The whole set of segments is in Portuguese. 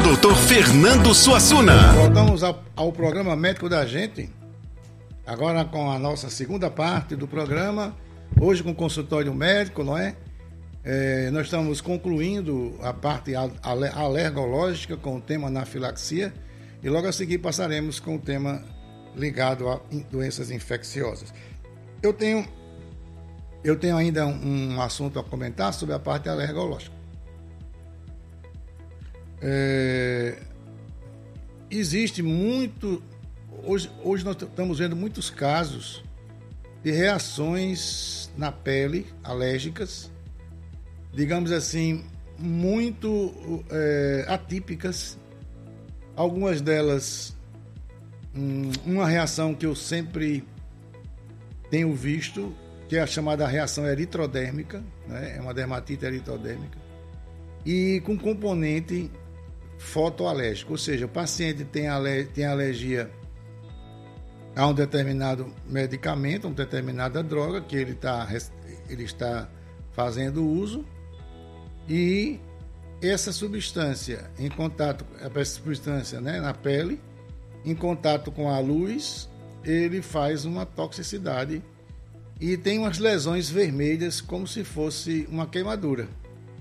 Dr. Fernando Suassuna. Voltamos ao programa médico da gente, agora com a nossa segunda parte do programa, hoje com o consultório médico, não é? Nós estamos concluindo a parte alergológica com o tema anafilaxia e logo a seguir passaremos com o tema ligado a doenças infecciosas. Eu tenho ainda um assunto a comentar sobre a parte alergológica. Existe muito... Hoje nós estamos vendo muitos casos de reações na pele alérgicas, digamos assim, muito atípicas. Algumas delas, uma reação que eu sempre tenho visto, que é a chamada reação eritrodérmica, né? É uma dermatite eritrodérmica, e com componente fotoalérgico, ou seja, o paciente tem alergia a um determinado medicamento, uma determinada droga que ele está fazendo uso, e essa substância em contato, essa substância, né, na pele, em contato com a luz, ele faz uma toxicidade e tem umas lesões vermelhas como se fosse uma queimadura.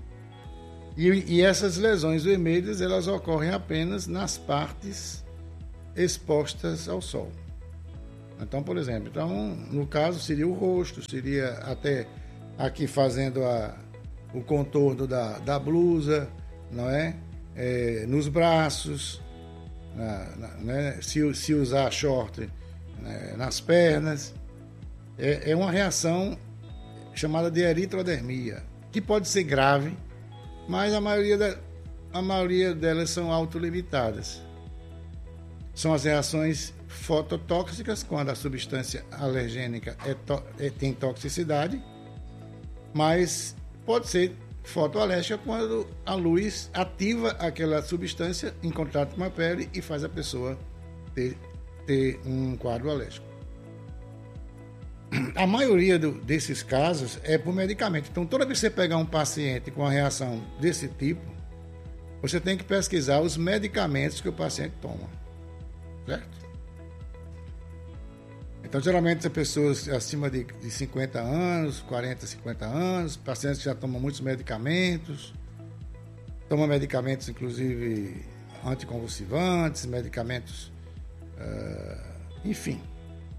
E essas lesões vermelhas, elas ocorrem apenas nas partes expostas ao sol. Então, por exemplo, no caso seria o rosto, seria até aqui fazendo o contorno da blusa, não é? Nos braços, né? Se usar short, né? Nas pernas. É uma reação chamada de eritrodermia, que pode ser grave, mas a maioria delas são autolimitadas. São as reações fototóxicas, quando a substância alergênica tem toxicidade, mas pode ser fotoalérgica quando a luz ativa aquela substância em contato com a pele e faz a pessoa ter um quadro alérgico. A maioria desses casos é por medicamento. Então, toda vez que você pegar um paciente com uma reação desse tipo, você tem que pesquisar os medicamentos que o paciente toma. Certo? Então, geralmente, são pessoas acima de 50 anos, 40, 50 anos, pacientes que já tomam muitos medicamentos, tomam medicamentos, inclusive, anticonvulsivantes, medicamentos, enfim.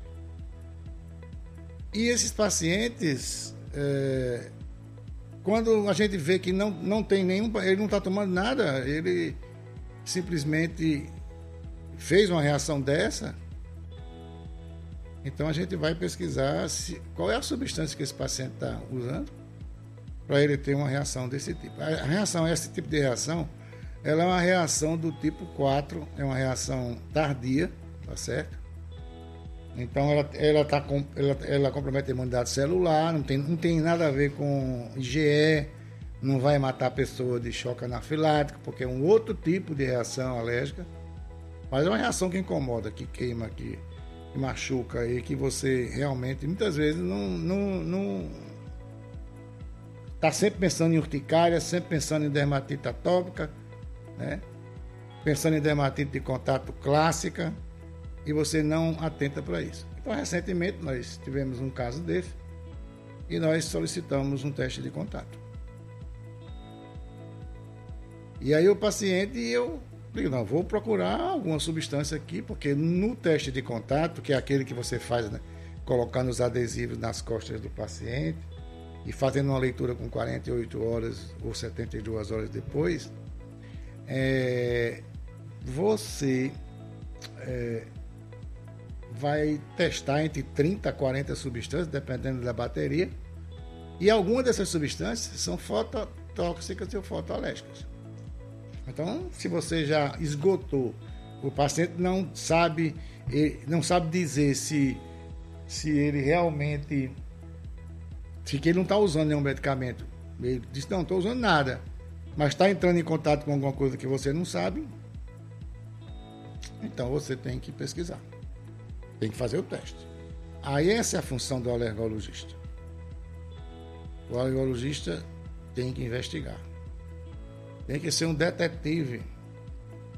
E esses pacientes, quando a gente vê que não tem nenhum, ele não está tomando nada, ele simplesmente fez uma reação dessa, então a gente vai pesquisar qual é a substância que esse paciente está usando para ele ter uma reação desse tipo. Esse tipo de reação, ela é uma reação do tipo 4, é uma reação tardia, tá certo? Então ela compromete a imunidade celular, não tem nada a ver com IgE, não vai matar a pessoa de choque anafilático, porque é um outro tipo de reação alérgica, mas é uma reação que incomoda, que queima, que machuca e que você realmente, muitas vezes, não está sempre pensando em urticária, sempre pensando em dermatite atópica, né? Pensando em dermatite de contato clássica, e você não atenta para isso. Então, recentemente, nós tivemos um caso desse e nós solicitamos um teste de contato. E aí o paciente, eu digo, não, vou procurar alguma substância aqui, porque no teste de contato, que é aquele que você faz, né, colocando os adesivos nas costas do paciente e fazendo uma leitura com 48 horas ou 72 horas depois, você vai testar entre 30 a 40 substâncias, dependendo da bateria, e algumas dessas substâncias são fototóxicas ou fotoalérgicas. Então, se você já esgotou, o paciente não sabe dizer se ele realmente, se ele não está usando nenhum medicamento, ele diz, não estou usando nada, mas está entrando em contato com alguma coisa que você não sabe, então você tem que pesquisar. Tem que fazer o teste. Aí essa é a função do alergologista. O alergologista tem que investigar. Tem que ser um detetive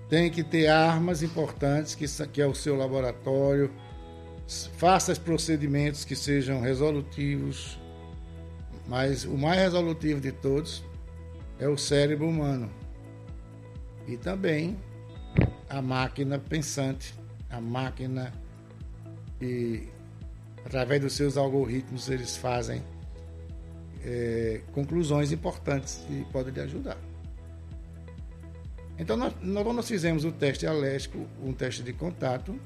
tem que ter armas importantes, que é o seu laboratório, faça os procedimentos que sejam resolutivos, mas o mais resolutivo de todos é o cérebro humano. E também a máquina pensante, a máquina que, através dos seus algoritmos, eles fazem conclusões importantes que podem lhe ajudar. Então, nós fizemos o teste alérgico, um teste de contato,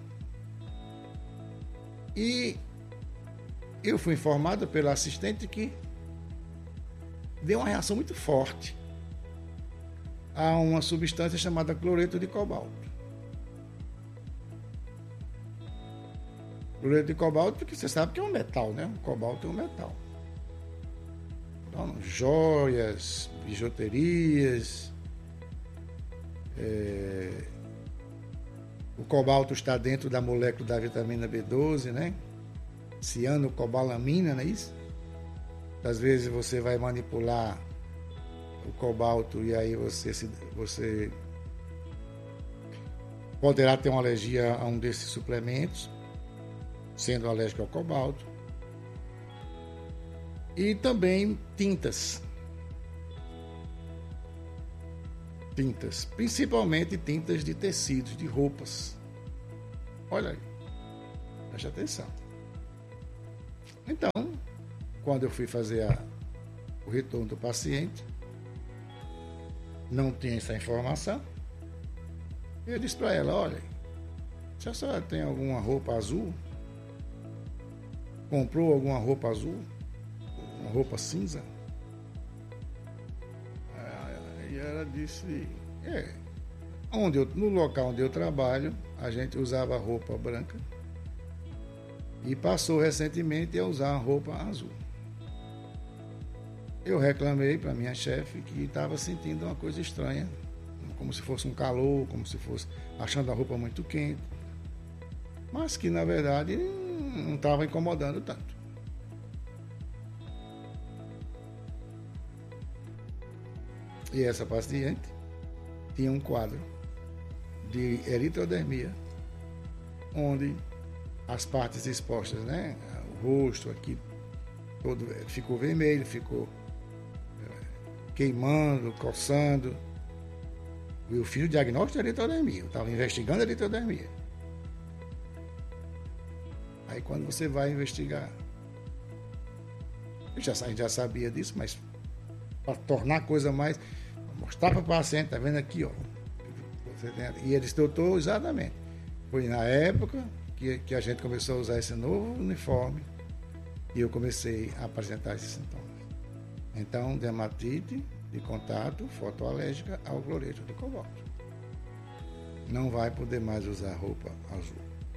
e eu fui informado pela assistente que deu uma reação muito forte a uma substância chamada cloreto de cobalto. Cloreto de cobalto, porque você sabe que é um metal, né? O cobalto é um metal. Então, joias, bijuterias. O cobalto está dentro da molécula da vitamina B12, né? Cianocobalamina, não é isso? Às vezes você vai manipular o cobalto e aí você poderá ter uma alergia a um desses suplementos, sendo alérgico ao cobalto. E também tintas, principalmente tintas de tecidos, de roupas. Olha aí, preste atenção. Então, quando eu fui fazer o retorno do paciente, não tinha essa informação. Eu disse para ela: olha, se a senhora tem alguma roupa azul, comprou alguma roupa azul, uma roupa cinza? E ela disse: no local onde eu trabalho, a gente usava roupa branca e passou recentemente a usar roupa azul. Eu reclamei para minha chefe que estava sentindo uma coisa estranha, como se fosse um calor, como se fosse achando a roupa muito quente, mas que na verdade não estava incomodando tanto. E essa paciente tinha um quadro de eritrodermia, onde as partes expostas, né, o rosto aqui todo ficou vermelho, ficou queimando, coçando. E eu fiz o diagnóstico de eritrodermia, eu estava investigando a eritrodermia. Aí quando você vai investigar, a gente já sabia disso, mas para tornar a coisa mais, mostrar para o paciente, tá vendo aqui, ó. E eles doutor exatamente. Foi na época que a gente começou a usar esse novo uniforme e eu comecei a apresentar esses sintomas. Então, dermatite de contato fotoalérgica ao cloreto de cobalto. Não vai poder mais usar roupa azul.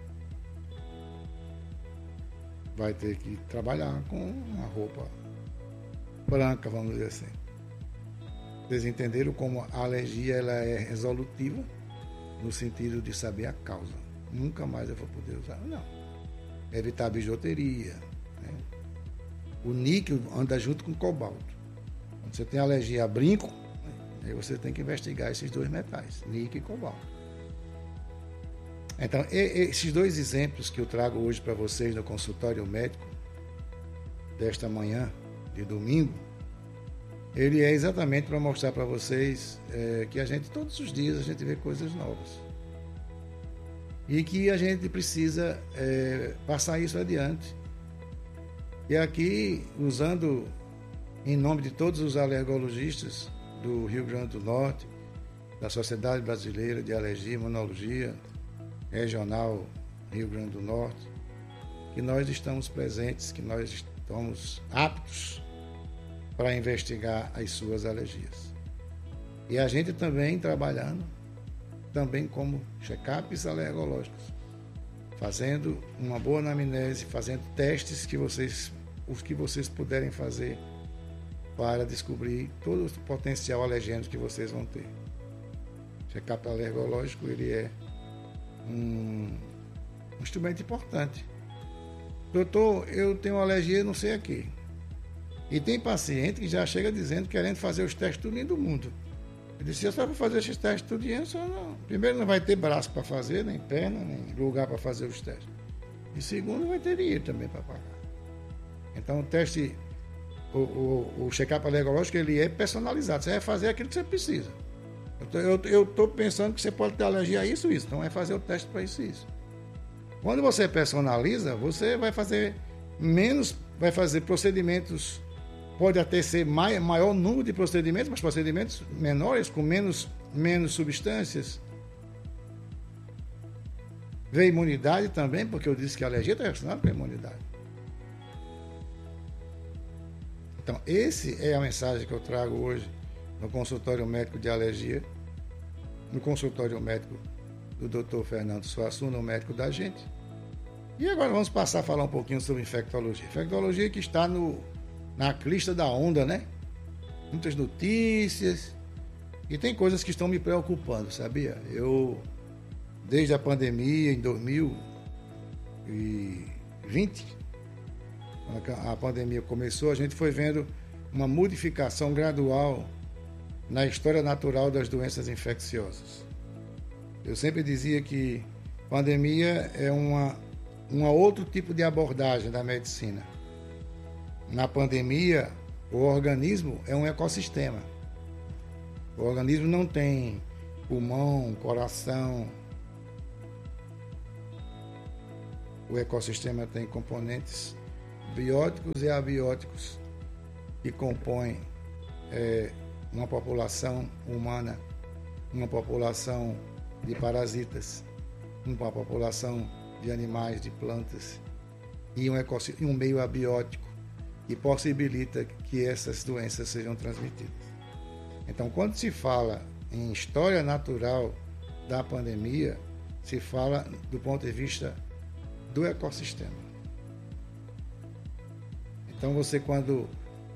Vai ter que trabalhar com uma roupa branca, vamos dizer assim. Vocês entenderam como a alergia ela é resolutiva no sentido de saber a causa. Nunca mais eu vou poder usar, não. Evitar bijuteria, né? O níquel anda junto com o cobalto. Quando você tem alergia a brinco, aí você tem que investigar esses dois metais, níquel e cobalto. Então, esses dois exemplos que eu trago hoje para vocês no consultório médico desta manhã de domingo, ele é exatamente para mostrar para vocês que a gente, todos os dias, a gente vê coisas novas. E que a gente precisa passar isso adiante. E aqui, usando em nome de todos os alergologistas do Rio Grande do Norte, da Sociedade Brasileira de Alergia e Imunologia Regional Rio Grande do Norte, que nós estamos presentes, que nós estamos aptos para investigar as suas alergias. E a gente também trabalhando, também como check-ups alergológicos, fazendo uma boa anamnese, fazendo testes os que vocês puderem fazer para descobrir todo o potencial alergênico que vocês vão ter. Check-up alergológico, ele é um instrumento importante. Doutor, eu tenho alergia não sei a quê. E tem paciente que já chega dizendo, querendo fazer os testes tudo do mundo. Eu disse, eu só vou fazer esses testes todo dia, só não. Primeiro, não vai ter braço para fazer, nem perna, nem lugar para fazer os testes. E segundo, não vai ter dinheiro também para pagar. Então, o teste, o check-up alergológico, ele é personalizado. Você vai fazer aquilo que você precisa. Eu estou pensando que você pode ter alergia a isso. Então, vai fazer o teste para isso. Quando você personaliza, você vai fazer procedimentos. Pode até ser maior número de procedimentos, mas procedimentos menores, com menos substâncias. Vê imunidade também, porque eu disse que a alergia está relacionada com a imunidade. Então, essa é a mensagem que eu trago hoje no consultório médico de alergia, no consultório médico do Dr. Fernando Suassuna, o médico da gente. E agora vamos passar a falar um pouquinho sobre infectologia. Infectologia que está na crista da onda, né? Muitas notícias. E tem coisas que estão me preocupando, sabia? Desde a pandemia, em 2020, quando a pandemia começou, a gente foi vendo uma modificação gradual na história natural das doenças infecciosas. Eu sempre dizia que pandemia é um outro tipo de abordagem da medicina. Na pandemia, o organismo é um ecossistema. O organismo não tem pulmão, coração. O ecossistema tem componentes bióticos e abióticos que compõem uma população humana, uma população de parasitas, uma população de animais, de plantas e um meio abiótico que possibilita que essas doenças sejam transmitidas. Então, quando se fala em história natural da pandemia, se fala do ponto de vista do ecossistema. Então, você quando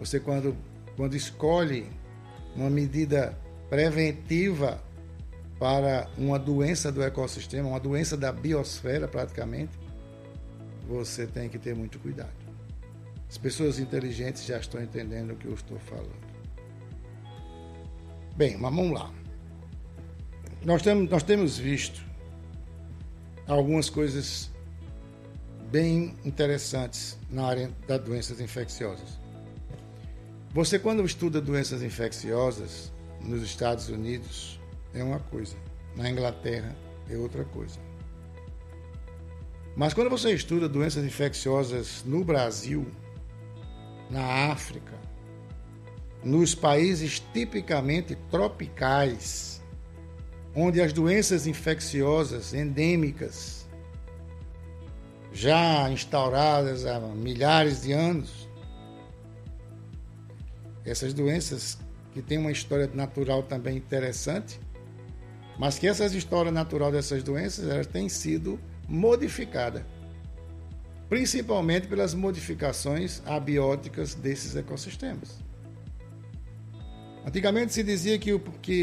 escolhe uma medida preventiva para uma doença do ecossistema, uma doença da biosfera praticamente, você tem que ter muito cuidado. As pessoas inteligentes já estão entendendo o que eu estou falando. Bem, mas vamos lá. Nós temos visto algumas coisas bem interessantes na área das doenças infecciosas. Você, quando estuda doenças infecciosas nos Estados Unidos, é uma coisa. Na Inglaterra, é outra coisa. Mas quando você estuda doenças infecciosas no Brasil, na África, nos países tipicamente tropicais, onde as doenças infecciosas endêmicas, já instauradas há milhares de anos, essas doenças que têm uma história natural também interessante, mas que essa história natural dessas doenças elas têm sido modificadas, principalmente pelas modificações abióticas desses ecossistemas. Antigamente se dizia que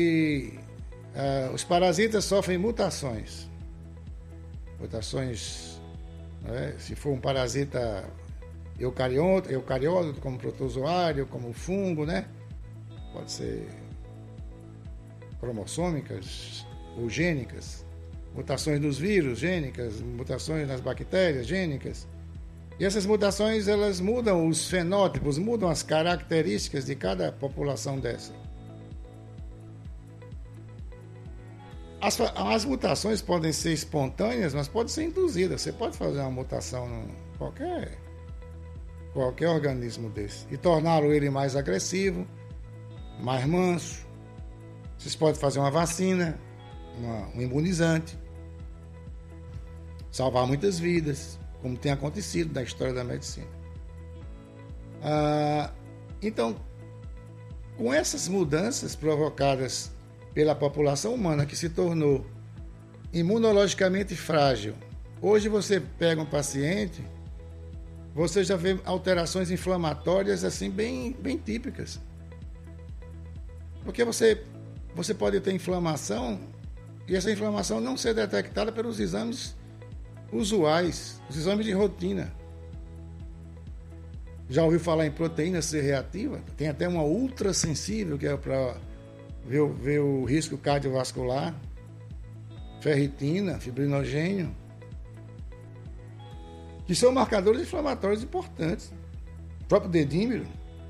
os parasitas sofrem mutações. Mutações, né? Se for um parasita eucariótico, como protozoário, como fungo, né? Pode ser cromossômicas ou gênicas. Mutações nos vírus, gênicas, mutações nas bactérias, gênicas. E essas mutações, elas mudam os fenótipos, mudam as características de cada população dessa. As mutações podem ser espontâneas, mas podem ser induzidas. Você pode fazer uma mutação em qualquer organismo desse e torná-lo ele mais agressivo, mais manso. Vocês podem fazer uma vacina, um imunizante, salvar muitas vidas, como tem acontecido na história da medicina. Então, com essas mudanças provocadas pela população humana que se tornou imunologicamente frágil, hoje você pega um paciente, você já vê alterações inflamatórias assim bem típicas. Porque você pode ter inflamação e essa inflamação não ser detectada pelos exames usuais, os exames de rotina. Já ouviu falar em proteína C reativa? Tem até uma ultrassensível, que é para vê o risco cardiovascular, ferritina, fibrinogênio, que são marcadores inflamatórios importantes. O próprio dedímero.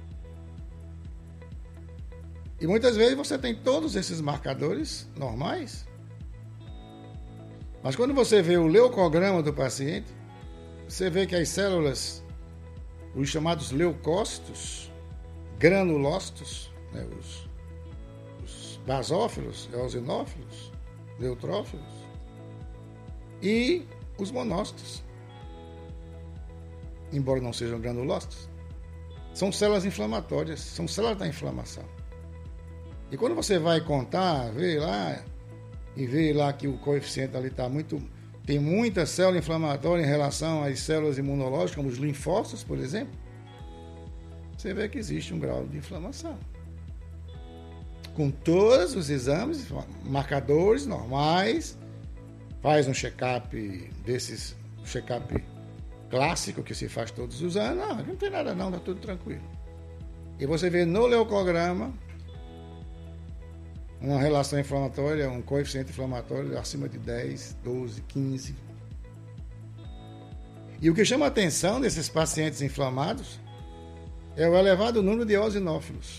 E muitas vezes você tem todos esses marcadores normais. Mas quando você vê o leucograma do paciente, você vê que as células, os chamados leucócitos, granulócitos, né, os basófilos, eosinófilos, neutrófilos e os monócitos, embora não sejam granulócitos, são células inflamatórias, são células da inflamação. E quando você vai contar, vê lá que o coeficiente ali tem muita célula inflamatória em relação às células imunológicas, como os linfócitos, por exemplo, você vê que existe um grau de inflamação. Com todos os exames, marcadores normais, faz um check-up check-up clássico que se faz todos os anos, não tem nada não, está tudo tranquilo. E você vê no leucograma uma relação inflamatória, um coeficiente inflamatório acima de 10, 12, 15. E o que chama a atenção desses pacientes inflamados é o elevado número de eosinófilos.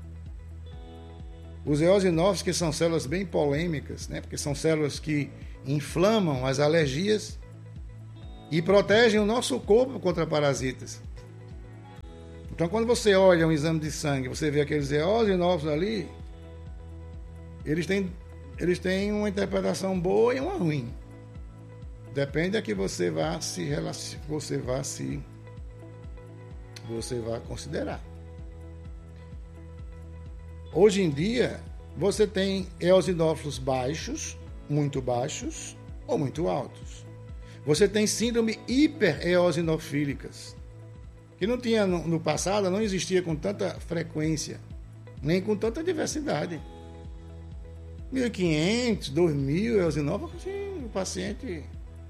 Os eosinófilos, que são células bem polêmicas, né? Porque são células que inflamam as alergias e protegem o nosso corpo contra parasitas. Então, quando você olha um exame de sangue, você vê aqueles eosinófilos ali, eles têm uma interpretação boa e uma ruim. Depende da que você vai considerar. Hoje em dia, você tem eosinófilos baixos, muito baixos ou muito altos. Você tem síndrome hipereosinofílicas, que não tinha no passado, não existia com tanta frequência, nem com tanta diversidade. 1.500, 2.000 eosinófilos, o paciente.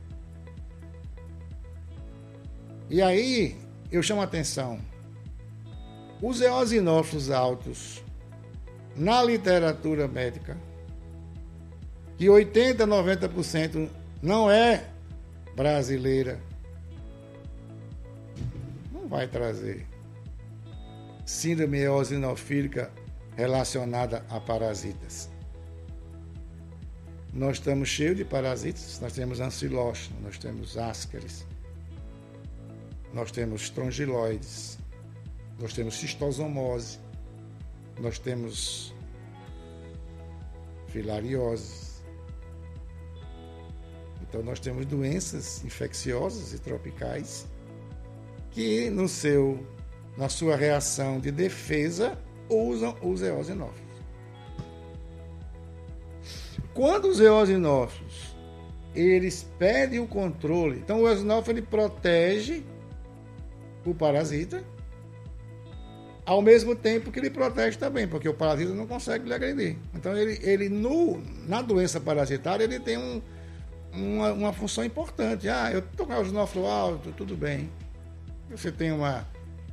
E aí, eu chamo a atenção. Os eosinófilos altos, na literatura médica, que 80%, 90% não é brasileira, não vai trazer síndrome eosinofílica relacionada a parasitas. Nós estamos cheios de parasitas, nós temos ancilóstomo, nós temos ascaris, nós temos estrongiloides, nós temos cistosomose, nós temos filariose. Então nós temos doenças infecciosas e tropicais que na sua reação de defesa usam os eosinófilos. Quando os eosinófilos eles perdem o controle, então o eosinófilo ele protege o parasita, ao mesmo tempo que ele protege também, porque o parasita não consegue lhe agredir. Então na doença parasitária ele tem uma função importante. Eu estou com o eosinófilo alto, tudo bem. Você tem uma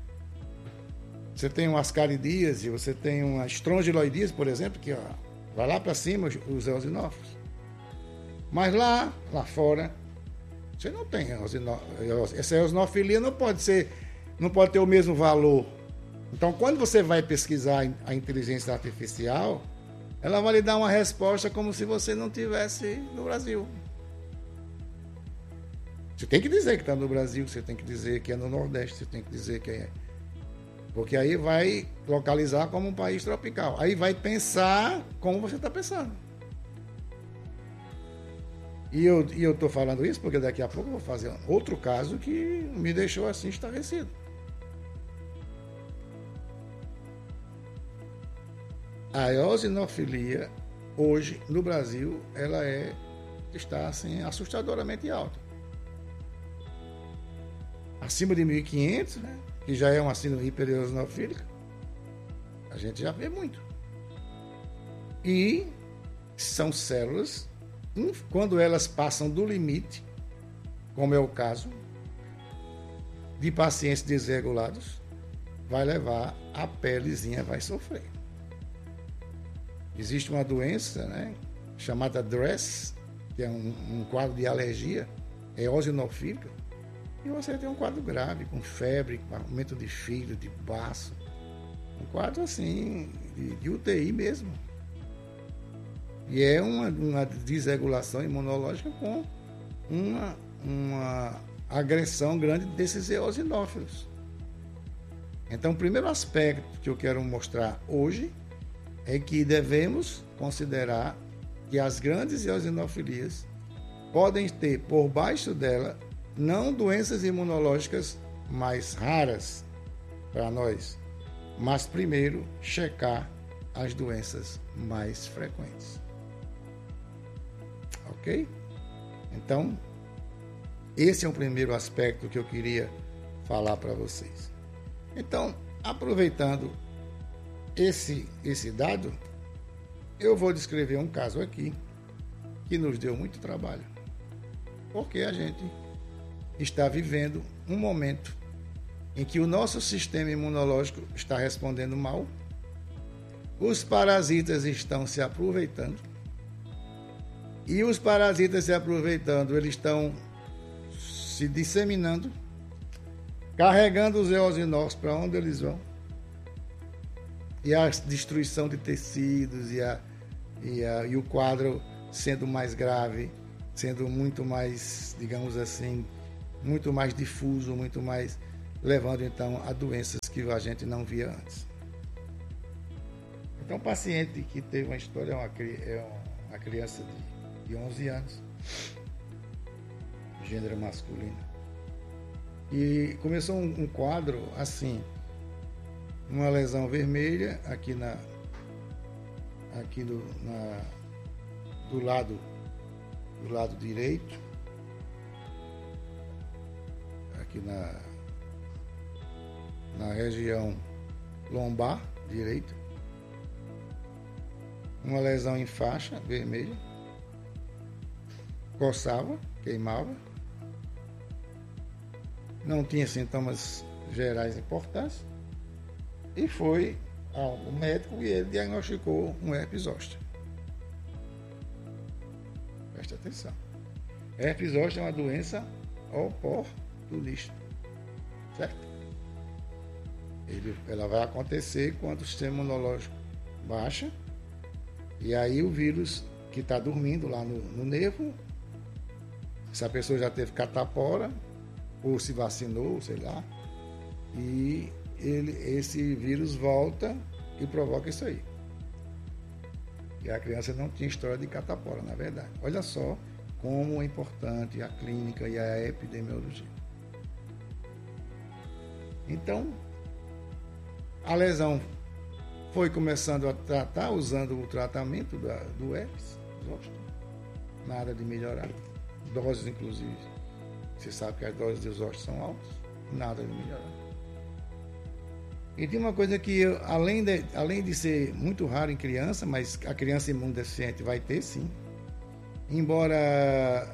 ascaridíase, você tem uma estrongiloidíase, por exemplo, que vai lá para cima os eosinófilos. Mas lá fora, você não tem essa eosinofilia não pode ter o mesmo valor. Então, quando você vai pesquisar a inteligência artificial, ela vai lhe dar uma resposta como se você não estivesse no Brasil. Você tem que dizer que está no Brasil, você tem que dizer que é no Nordeste, você tem que dizer que é... Porque aí vai localizar como um país tropical. Aí vai pensar como você está pensando. E eu estou falando isso porque daqui a pouco eu vou fazer outro caso que me deixou assim estarrecido. A eosinofilia, hoje, no Brasil, ela está assim, assustadoramente alta. Acima de 1.500, né? Que já é uma síndrome hipereosinofílica, a gente já vê muito. E são células, quando elas passam do limite, como é o caso de pacientes desregulados, vai levar a pelezinha, vai sofrer. existe uma doença, né, chamada DRESS, que é um quadro de alergia eosinofílica, e você tem um quadro grave, com febre, com aumento de fígado, de baço, um quadro assim, de UTI mesmo. E é uma desregulação imunológica com uma agressão grande desses eosinófilos. Então, o primeiro aspecto que eu quero mostrar hoje é que devemos considerar que as grandes eosinofilias podem ter por baixo dela não doenças imunológicas mais raras para nós, mas primeiro checar as doenças mais frequentes. Ok? Então, esse é o primeiro aspecto que eu queria falar para vocês. Então, aproveitando esse dado, eu vou descrever um caso aqui que nos deu muito trabalho, porque a gente está vivendo um momento em que o nosso sistema imunológico está respondendo mal, os parasitas estão se aproveitando, e os parasitas se aproveitando, eles estão se disseminando, carregando os eosinófilos para onde eles vão, e a destruição de tecidos e o quadro sendo mais grave, sendo muito mais, digamos assim, muito mais difuso, muito mais, levando então a doenças que a gente não via antes. Então, o paciente que teve uma história é uma criança de 11 anos, gênero masculino, e começou um quadro assim, uma lesão vermelha aqui do lado direito, aqui na região lombar direita, uma lesão em faixa vermelha, coçava, queimava, não tinha sintomas gerais importantes, e foi ao médico e ele diagnosticou um herpes zoster. Preste atenção. Herpes zoster é uma doença oportunista, certo? Ela vai acontecer quando o sistema imunológico baixa, e aí o vírus que está dormindo lá no nervo, se a pessoa já teve catapora, ou se vacinou, sei lá, e esse vírus volta e provoca isso aí. E a criança não tinha história de catapora, na verdade. Olha só como é importante a clínica e a epidemiologia. Então, a lesão foi começando a tratar, usando o tratamento do herpes zoster. Nada de melhorar. Doses, inclusive. Você sabe que as doses de zoster são altas. Nada de melhorar. E tem uma coisa que, além de ser muito raro em criança, mas a criança imunodeficiente vai ter sim, embora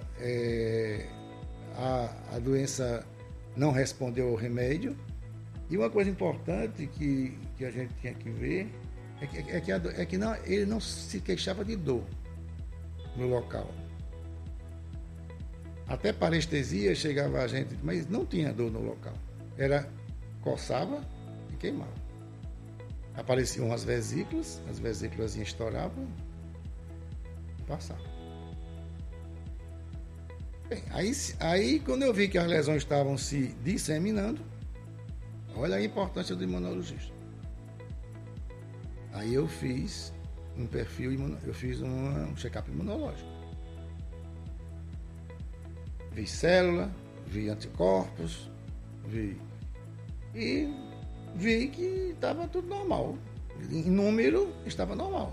a doença não respondeu ao remédio. E uma coisa importante que a gente tinha que ver é que ele não se queixava de dor no local. Até parestesia chegava a gente, mas não tinha dor no local. Coçava e queimava. Apareciam as vesículas estouravam e passavam. Bem, aí quando eu vi que as lesões estavam se disseminando, olha a importância do imunologista. Aí eu fiz um perfil eu fiz um check-up imunológico. Vi célula, vi anticorpos, vi que estava tudo normal. Em número, estava normal.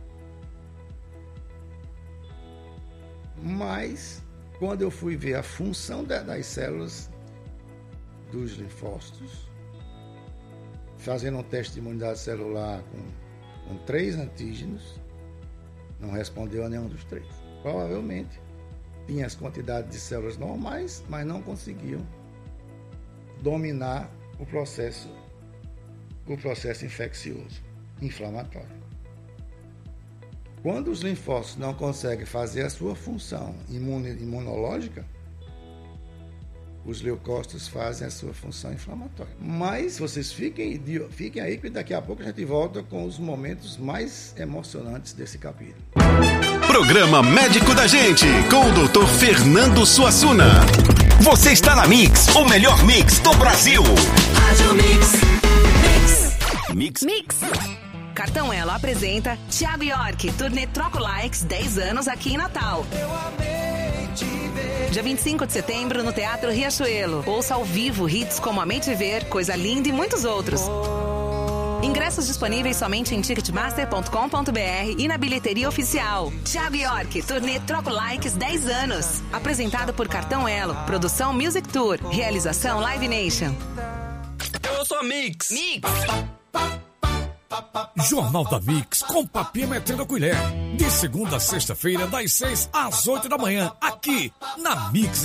Mas, quando eu fui ver a função das células dos linfócitos, fazendo um teste de imunidade celular com 3 antígenos, não respondeu a nenhum dos 3. Provavelmente tinha as quantidades de células normais, mas não conseguiam dominar o processo infeccioso, inflamatório. Quando os linfócitos não conseguem fazer a sua função imunológica, os leucócitos fazem a sua função inflamatória. Mas vocês fiquem aí que daqui a pouco a gente volta com os momentos mais emocionantes desse capítulo. Programa Médico da Gente, com o Dr. Fernando Suassuna. Você está na Mix, o melhor mix do Brasil. Rádio Mix. Cartão Elo apresenta Thiago York, turnê Troco Likes 10 anos aqui em Natal. Dia 25 de setembro no Teatro Riachuelo. Ouça ao vivo hits como Amei Te Ver, Coisa Linda e muitos outros. Ingressos disponíveis somente em ticketmaster.com.br e na bilheteria oficial. Thiago York, turnê Troco Likes 10 anos. Apresentado por Cartão Elo. Produção Music Tour. Realização Live Nation. Eu sou a Mix. Jornal da Mix, com Papinha metendo a colher. De segunda a sexta-feira, das 6 às 8 da manhã, aqui na Mix.